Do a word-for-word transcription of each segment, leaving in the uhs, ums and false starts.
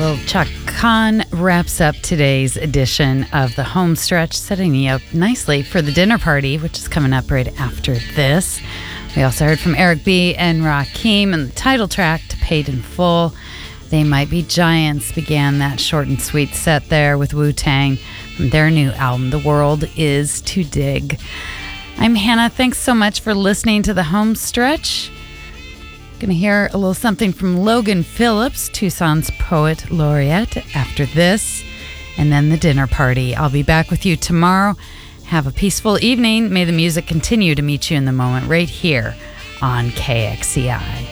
Well, Chaka Khan wraps up today's edition of the Home Stretch, setting you up nicely for the dinner party, which is coming up right after this. We also heard from Eric B. and Rakim, and the title track to Paid in Full. They Might Be Giants began that short and sweet set there with Wu-Tang from their new album, The World Is to Dig. I'm Hannah. Thanks so much for listening to the Home Stretch. Going to hear a little something from Logan Phillips, Tucson's Poet Laureate, after this, and then the dinner party. I'll be back with you tomorrow. Have a peaceful evening. May the music continue to meet you in the moment right here on K X C I.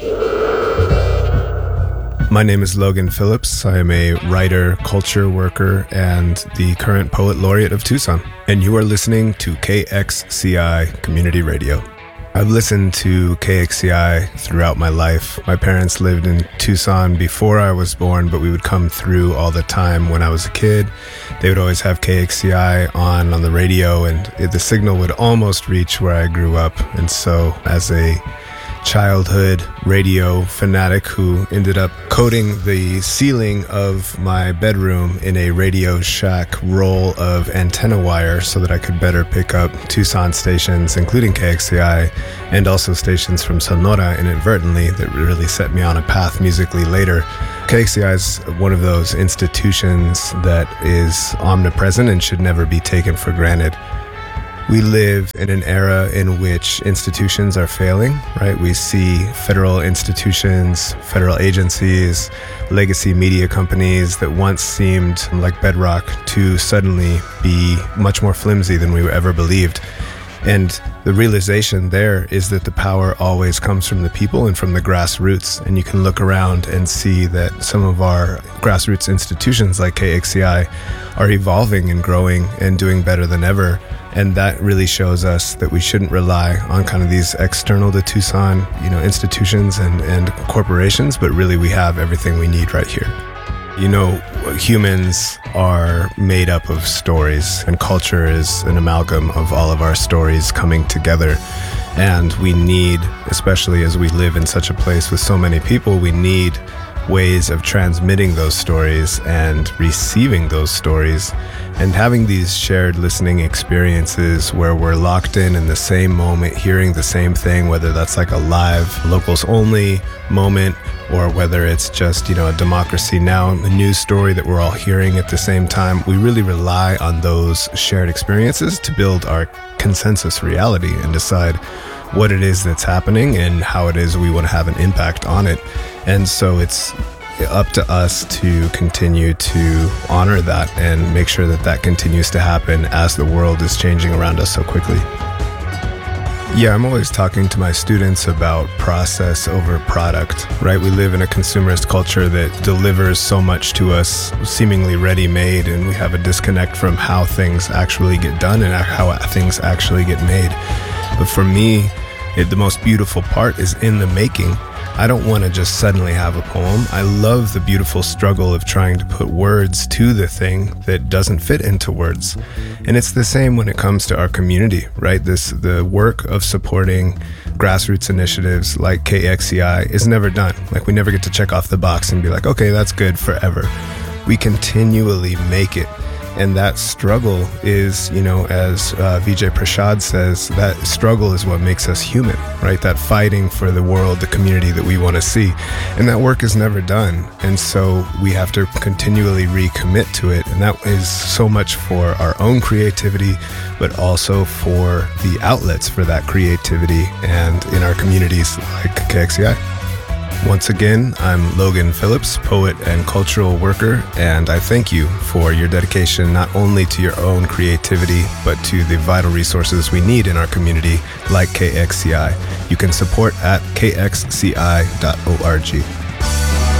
My name is Logan Phillips. I am a writer, culture worker, and the current Poet Laureate of Tucson. And you are listening to K X C I Community Radio. I've listened to K X C I throughout my life. My parents lived in Tucson before I was born, but we would come through all the time when I was a kid. They would always have K X C I on on the radio, and it, the signal would almost reach where I grew up. And so as a childhood radio fanatic who ended up coating the ceiling of my bedroom in a Radio Shack roll of antenna wire so that I could better pick up Tucson stations, including K X C I, and also stations from Sonora inadvertently that really set me on a path musically later. K X C I is one of those institutions that is omnipresent and should never be taken for granted. We live in an era in which institutions are failing, right? We see federal institutions, federal agencies, legacy media companies that once seemed like bedrock to suddenly be much more flimsy than we ever believed. And the realization there is that the power always comes from the people and from the grassroots. And you can look around and see that some of our grassroots institutions like K X C I are evolving and growing and doing better than ever. And that really shows us that we shouldn't rely on kind of these external to Tucson, you know, institutions and, and corporations, but really we have everything we need right here. You know, humans are made up of stories, and culture is an amalgam of all of our stories coming together. And we need, especially as we live in such a place with so many people, we need ways of transmitting those stories and receiving those stories and having these shared listening experiences where we're locked in in the same moment, hearing the same thing, whether that's like a live locals only moment or whether it's just, you know, a Democracy Now! A news story that we're all hearing at the same time. We really rely on those shared experiences to build our consensus reality and decide what it is that's happening and how it is we want to have an impact on it. And so it's up to us to continue to honor that and make sure that that continues to happen as the world is changing around us so quickly. Yeah, I'm always talking to my students about process over product, right? We live in a consumerist culture that delivers so much to us seemingly ready-made, and we have a disconnect from how things actually get done and how things actually get made. But for me, it, the most beautiful part is in the making. I don't want to just suddenly have a poem. I love the beautiful struggle of trying to put words to the thing that doesn't fit into words. And it's the same when it comes to our community, right? This the work of supporting grassroots initiatives like K X C I is never done. Like, we never get to check off the box and be like, okay, that's good forever. We continually make it. And that struggle is, you know, as uh, Vijay Prashad says, that struggle is what makes us human, right? That fighting for the world, the community that we want to see. And that work is never done. And so we have to continually recommit to it. And that is so much for our own creativity, but also for the outlets for that creativity and in our communities like K X C I. Once again, I'm Logan Phillips, poet and cultural worker, and I thank you for your dedication not only to your own creativity, but to the vital resources we need in our community like K X C I. You can support at k x c i dot org.